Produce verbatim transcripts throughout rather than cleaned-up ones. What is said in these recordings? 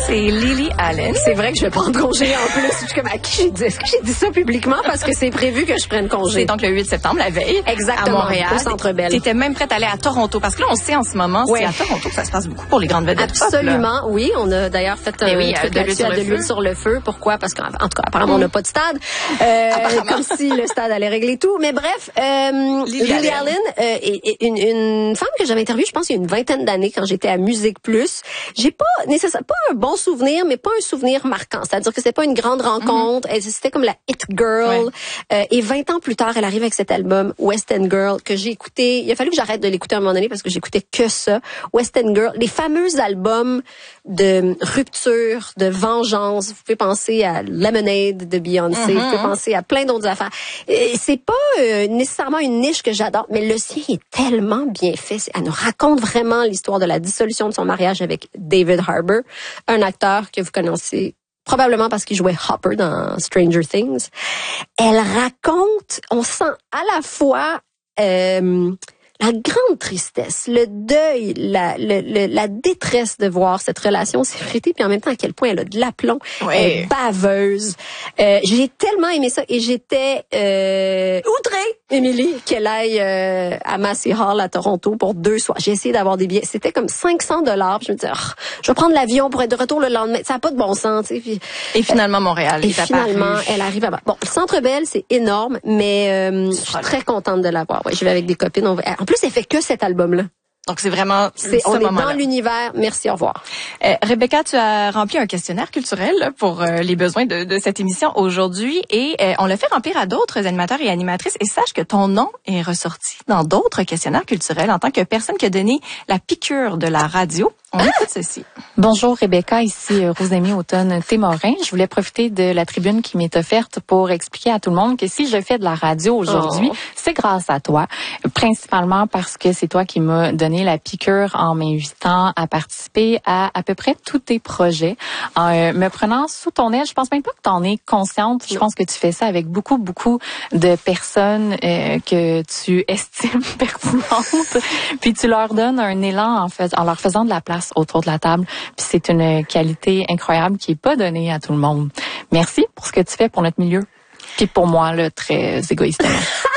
c'est Lily Allen. C'est vrai que je vais prendre congé en plus. Je suis comme, à qui j'ai dit? Est-ce que j'ai dit ça publiquement? Parce que c'est prévu que je prenne congé. C'est donc le huit septembre, la veille. Exactement. À Montréal. Au Centre Bell. T'étais même prête à aller à Toronto. Parce que là, on sait en ce moment, ouais. c'est à Toronto que ça se passe beaucoup pour les grandes vedettes. Absolument, pop, oui. On a d'ailleurs fait un oui, truc de là-dessus à de l'huile sur le feu. Pourquoi? Parce qu'en tout cas, apparemment, on n'a pas de stade. Euh, comme si le stade allait régler tout. Mais bref, euh, Lily, Lily Allen, euh, est, est une, une femme que j'avais interviewée, je pense, il y a une vingtaine d'années quand j'étais à Musique Plus. J'ai pas nécessairement, pas un bon souvenir, mais pas un souvenir marquant. C'est-à-dire que c'était pas une grande rencontre. Mm-hmm. Elle, c'était comme la hit girl. Ouais. Euh, et vingt ans plus tard, elle arrive avec cet album West End Girl que j'ai écouté. Il a fallu que j'arrête de l'écouter à un moment donné parce que j'écoutais que ça. West End Girl, les fameux albums de rupture, de vengeance. Vous pouvez penser à Lemonade de Beyoncé. Mm-hmm. Vous pouvez penser à plein d'autres affaires. Et c'est pas euh, nécessairement une niche que j'adore, mais le sien est tellement bien fait. Elle nous raconte vraiment l'histoire de la dissolution de son mariage avec David Harbour, un acteur que vous connaissez probablement parce qu'il jouait Hopper dans Stranger Things. Elle raconte, on sent à la fois euh, la grande tristesse, le deuil, la, le, le, la détresse de voir cette relation s'effriter, puis en même temps à quel point elle a de l'aplomb, oui. Elle est baveuse. Euh, j'ai tellement aimé ça et j'étais euh, outrée, Émilie, qu'elle aille euh, à Massey Hall à Toronto pour deux soirs. J'ai essayé d'avoir des billets, c'était comme cinq cents dollars. Je me disais, oh, je vais prendre l'avion pour être de retour le lendemain. Ça n'a pas de bon sens, tu sais. Puis, et finalement Montréal. Et finalement, elle arrive à. Bon, le Centre Bell, c'est énorme, mais euh, je suis très contente de l'avoir. Ouais, je vais avec des copines. On va... En plus, elle fait que cet album-là. Donc, c'est vraiment c'est, on est dans l'univers. Merci, au revoir. Euh, Rebecca, tu as rempli un questionnaire culturel là, pour euh, les besoins de, de cette émission aujourd'hui et euh, on l'a fait remplir à d'autres animateurs et animatrices. Et sache que ton nom est ressorti dans d'autres questionnaires culturels en tant que personne qui a donné la piqûre de la radio. On écoute ceci. Bonjour Rebecca, ici euh, Rosemie Automne-Témorin. Je voulais profiter de la tribune qui m'est offerte pour expliquer à tout le monde que si je fais de la radio aujourd'hui, oh. c'est grâce à toi. Principalement parce que c'est toi qui m'as donné la piqûre en m'invitant à participer à à peu près tous tes projets. En euh, me prenant sous ton aile, je pense même pas que tu en es consciente. Je pense que tu fais ça avec beaucoup, beaucoup de personnes euh, que tu estimes pertinentes. Puis tu leur donnes un élan en, fait, en leur faisant de la place autour de la table. Puis c'est une qualité incroyable qui est pas donnée à tout le monde. Merci pour ce que tu fais pour notre milieu. Puis pour moi, là, très égoïstement.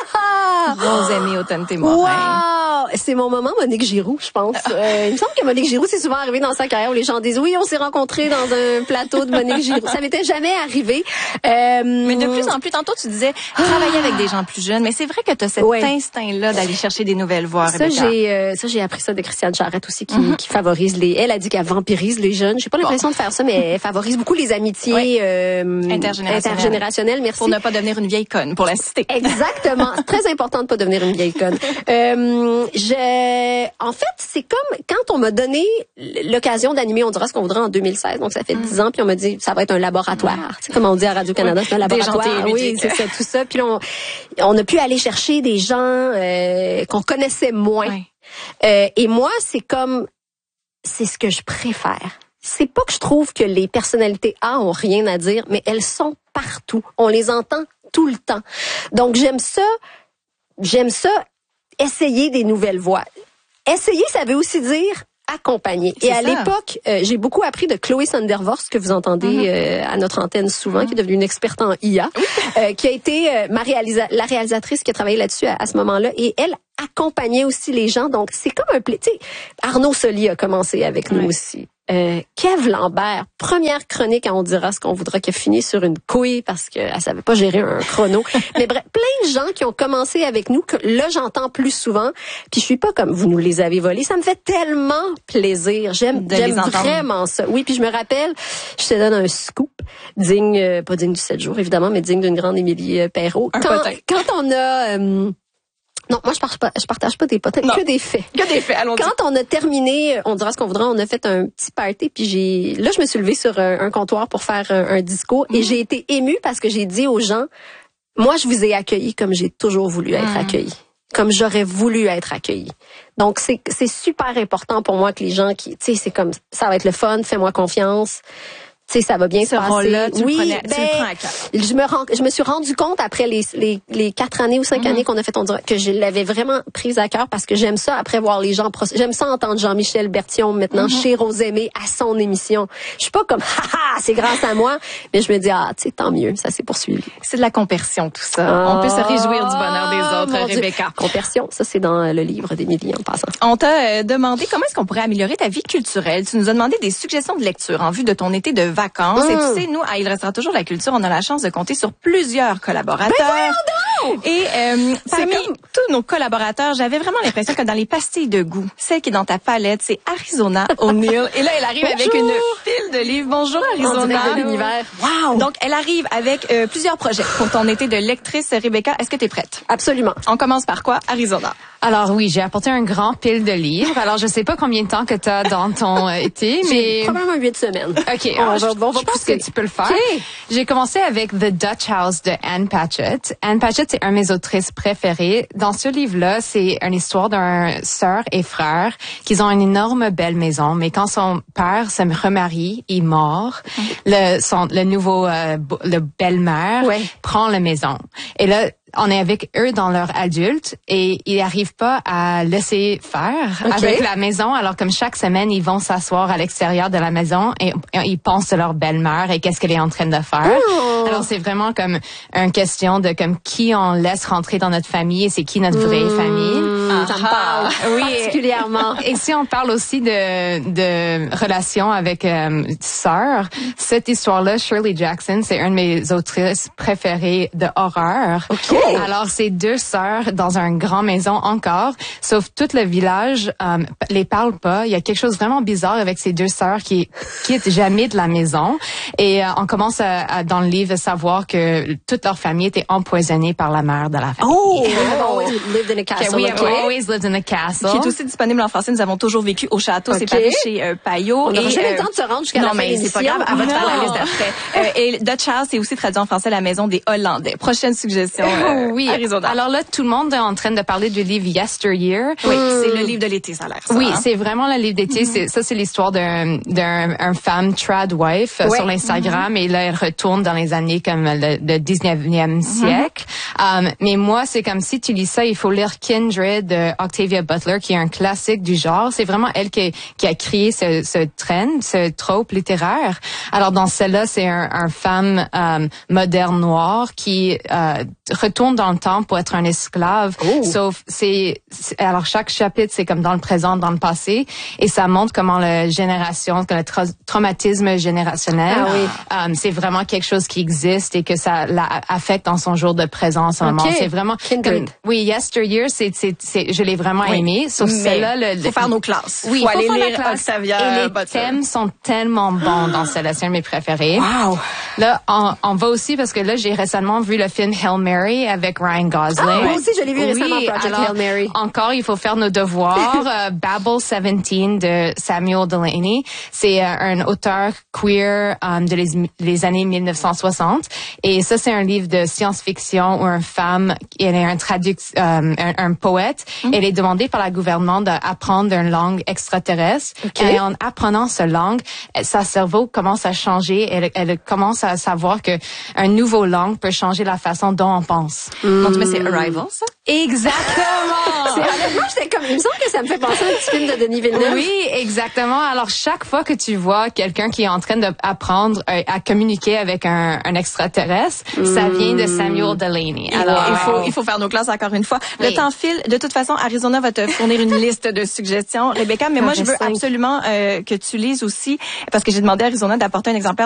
Rosemie Automne-Témorin. Wow! C'est mon moment Monique Giroux, je pense. Euh, il me semble que Monique Giroux, c'est souvent arrivé dans sa carrière où les gens disent oui, on s'est rencontrés dans un plateau de Monique Giroux. Ça m'était jamais arrivé. Euh, mais de plus en plus, tantôt tu disais travailler avec des gens plus jeunes, mais c'est vrai que tu as cet ouais. instinct-là d'aller chercher des nouvelles voix. Ça, Rebecca. j'ai, euh, ça, j'ai appris ça de Christiane Charette aussi, qui, mm-hmm. qui favorise les. Elle a dit qu'elle vampirise les jeunes. J'ai pas l'impression bon. de faire ça, mais elle favorise beaucoup les amitiés ouais. euh, intergénérationnelles. intergénérationnelles. Merci. Pour ne pas devenir une vieille conne, pour la citer. Exactement. C'est très important de pas devenir une vieille conne. Euh, je, en fait, c'est comme quand on m'a donné l'occasion d'animer On dira ce qu'on voudra en deux mille seize, donc ça fait dix mm. ans, puis on m'a dit ça va être un laboratoire. Mm. C'est comme on dit à Radio-Canada, oui, c'est un laboratoire. Oui, c'est ça, tout ça. Puis là, on, on a pu aller chercher des gens euh, qu'on connaissait moins. Oui. Euh, et moi, c'est comme, c'est ce que je préfère. C'est pas que je trouve que les personnalités A ont rien à dire, mais elles sont partout. On les entend tout le temps. Donc j'aime ça. J'aime ça, essayer des nouvelles voix. Essayer, ça veut aussi dire accompagner. C'est Et à ça. l'époque, euh, j'ai beaucoup appris de Chloé Sondervorst, que vous entendez mm-hmm. euh, à notre antenne souvent, mm-hmm. qui est devenue une experte en I A, oui. euh, qui a été euh, ma réalisa- la réalisatrice qui a travaillé là-dessus à, à ce moment-là. Et elle accompagnait aussi les gens. Donc, c'est comme un plaisir. Arnaud Soli a commencé avec oui. nous aussi. Euh, Kev Lambert, première chronique à On dira ce qu'on voudra, qui a fini sur une couille parce qu'elle savait pas gérer un chrono. Mais bref, plein de gens qui ont commencé avec nous, que là j'entends plus souvent. Puis je suis pas comme vous nous les avez volés. Ça me fait tellement plaisir. J'aime, j'aime vraiment ça. Oui, puis je me rappelle, je te donne un scoop digne, euh, pas digne du sept jours évidemment, mais digne d'une grande Émilie Perrault. Un quand, potin. quand on a euh, Non, moi je partage pas, je partage pas des potins, que des faits. Que des faits, allons-y. Quand on a terminé, on dira ce qu'on voudra, on a fait un petit party, puis j'ai, là je me suis levée sur un, un comptoir pour faire un, un disco, mmh. et j'ai été émue parce que j'ai dit aux gens, moi je vous ai accueillis comme j'ai toujours voulu être mmh. accueillie, comme j'aurais voulu être accueillie. Donc c'est c'est super important pour moi que les gens qui, tu sais, c'est comme ça va être le fun, fais-moi confiance. tu sais, ça va bien Ce se passer. rôle-là, tu oui, le prenais, ben, tu le prends à cœur. je me rends, je me suis rendu compte après les les les quatre années ou cinq mm-hmm. années qu'on a fait On dirait que je l'avais vraiment prise à cœur parce que j'aime ça après voir les gens, j'aime ça entendre Jean-Michel Bertillon maintenant mm-hmm. chez Rosemée à son émission. Je suis pas comme haha, c'est grâce à moi, mais je me dis ah, tu sais, tant mieux, ça s'est poursuivi. C'est de la compersion tout ça. Ah, on peut se réjouir du bonheur des autres, Rebecca. Dieu. Compersion, ça c'est dans le livre d'Émilie en passant. On t'a euh, demandé comment est-ce qu'on pourrait améliorer ta vie culturelle. Tu nous as demandé des suggestions de lecture en vue de ton été de vacances. Mm. Et tu sais, nous, à Il restera toujours la culture, on a la chance de compter sur plusieurs collaborateurs. Ben Et euh, parmi comme... tous nos collaborateurs, j'avais vraiment l'impression que dans les pastilles de goût, celle qui est dans ta palette, c'est Arizona O'Neill. Et là, elle arrive Bonjour. Avec une pile de livres. Bonjour Arizona. En l'univers. Wow. Donc, elle arrive avec euh, plusieurs projets pour ton été de lectrice. Rebecca, est-ce que tu es prête? Absolument. On commence par quoi, Arizona? Alors oui, j'ai apporté un grand pile de livres. Alors je sais pas combien de temps que tu as dans ton euh, été, mais probablement huit semaines. OK, alors, je, bon, je pense que tu peux le faire. Okay. J'ai commencé avec The Dutch House de Anne Patchett. Anne Patchett, c'est un de mes autrices préférées. Dans ce livre-là, c'est une histoire d'un sœur et frère qui ont une énorme belle maison, mais quand son père se remarie, il mort, mm. le son le nouveau euh, le belle-mère ouais. prend la maison. Et là on est avec eux dans leur adulte et ils n'arrivent pas à laisser faire okay. avec la maison. Alors comme chaque semaine, ils vont s'asseoir à l'extérieur de la maison et, et ils pensent de leur belle-mère et qu'est-ce qu'elle est en train de faire. Oh. Alors c'est vraiment comme une question de comme qui on laisse rentrer dans notre famille et c'est qui notre vraie mmh. famille. Ah, ça me parle oui, particulièrement. Et si on parle aussi de de relations avec euh, sœurs, cette histoire-là, Shirley Jackson, c'est une de mes autrices préférées de horreur. Okay. Alors, c'est deux sœurs dans une grande maison encore, sauf tout le village euh, les parle pas. Il y a quelque chose vraiment bizarre avec ces deux sœurs qui quittent jamais de la maison. Et euh, on commence à, à, dans le livre à savoir que toute leur famille était empoisonnée par la mère de la famille. Oh! We have always lived in a castle. We have okay. always lived in a castle. Qui est aussi disponible en français. Nous avons toujours vécu au château. Okay. C'est paru chez euh, Payot. On n'aura jamais le temps de se rendre jusqu'à la fin de l'émission. Non, mais c'est pas grave. Elle va te faire la liste après. euh, et Dutch House, c'est aussi traduit en français La Maison des Hollandais. Prochaine suggestion. Euh, oui. Arizona. Alors là, tout le monde est en train de parler du livre Yesteryear. Oui, mm. c'est le livre de l'été, ça a l'air ça. Oui, hein? c'est vraiment le livre d'été. Mm-hmm. C'est, ça, c'est l'histoire d'un, d'un un femme trad wife ouais. sur l'Instagram. Mm-hmm. Et là, elle retourne dans les années comme le, le dix-neuvième mm-hmm. siècle. Um, mais moi, c'est comme si tu lis ça, il faut lire Kindred de Octavia Butler, qui est un classique du genre. C'est vraiment elle qui, qui a créé ce, ce trend, ce trope littéraire. Alors dans celle-là, c'est un, un femme um, moderne noire qui euh, retourne dans le temps pour être un esclave. Oh. Sauf c'est, c'est alors chaque chapitre c'est comme dans le présent, dans le passé, et ça montre comment la génération, que le tra- traumatisme générationnel, ah, oui. um, c'est vraiment quelque chose qui existe et que ça l'affecte dans son jour de présent en ce moment. Okay. C'est vraiment Kindred. Comme, oui, Yesteryear, c'est c'est c'est je l'ai vraiment oui. aimé. Sauf celle-là, le, faut faire nos classes. Oui, faut, faut aller faire lire la classe. Octavia et les Butler. thèmes sont tellement bons dans celle-là, c'est un de mes préférés. Wow. Là, on, on va aussi parce que là j'ai récemment vu le film Hail Mary avec Ryan Gosling. Ah, moi aussi, je l'ai vu oui, récemment, Project alors, Hail Mary. Encore, il faut faire nos devoirs. uh, Babel dix-sept de Samuel Delany. C'est uh, un auteur queer um, de les, les années mille neuf cent soixante. Et ça, c'est un livre de science-fiction où une femme, elle est un traduc, um, un, un poète. Mm. Elle est demandée par la gouvernement d'apprendre une langue extraterrestre. Okay. Et en apprenant cette langue, sa cerveau commence à changer. Elle, elle commence à savoir que un nouveau langue peut changer la façon dont on pense. Mm. Donc, mais c'est Arrival, ça? Exactement! C'est, honnêtement, j'étais comme, il me semble que ça me fait penser à un petit film de Denis Villeneuve. Oui, exactement. Alors, chaque fois que tu vois quelqu'un qui est en train d'apprendre euh, à communiquer avec un, un extraterrestre, mm. ça vient de Samuel Delany. Alors, wow. il faut, il faut faire nos classes encore une fois. Oui. Le temps file. De toute façon, Arizona va te fournir une liste de suggestions, Rebecca. Mais moi, je veux absolument euh, que tu lises aussi, parce que j'ai demandé à Arizona d'apporter un exemplaire